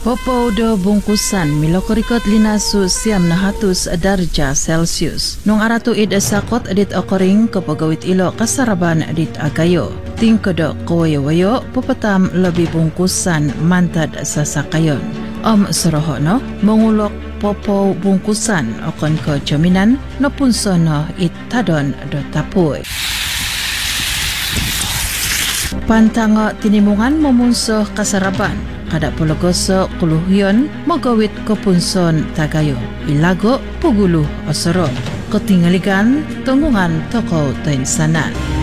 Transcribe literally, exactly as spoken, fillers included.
Popo do bungkusan milokorikot linasu siam na hatus darja Celsius. Nung aratu id sakot edit okoring kapagawit ilo kasaraban edit agayo. Tingkodo kawayo-wayo pupatam lebih bungkusan mantad sasakayon. Om soroho no mengulok popo bungkusan okon ke jaminan no punsono it tadon do tapuy. Pantango tinimungan memunsuh kasaraban. Kada pulagoso kuluhyon magawit kepunson tagayo. Ilago puguluh osoro. Ketingalikan tunggungan toko tainsanan.